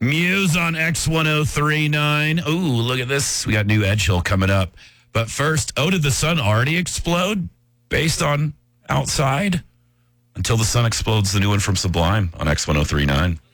Muse on X1039. Ooh, look at this. We got new Edge Hill coming up. But first, did the sun already explode based on outside? Until the Sun Explodes, the new one from Sublime on X1039.